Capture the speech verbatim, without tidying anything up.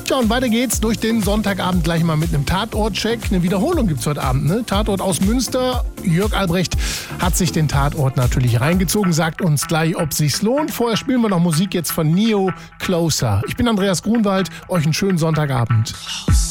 Tja, und weiter geht's durch den Sonntagabend gleich mal mit einem Tatort-Check. Eine Wiederholung gibt's heute Abend, ne? Tatort aus Münster. Jörg Albrecht hat sich den Tatort natürlich reingezogen, sagt uns gleich, ob sich's lohnt. Vorher spielen wir noch Musik jetzt von Neo, Closer. Ich bin Andreas Grunwald, euch einen schönen Sonntagabend.